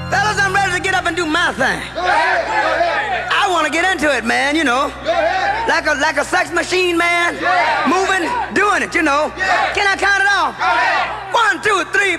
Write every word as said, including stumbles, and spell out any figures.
Fellas, I'm ready to get up and do my thing. Go ahead, go ahead. I want to get into it, man, you know. Go ahead. Like a like a sex machine, man. Yeah. Moving, doing it, you know. Yeah. Can I count it off? Go ahead. One, two, three,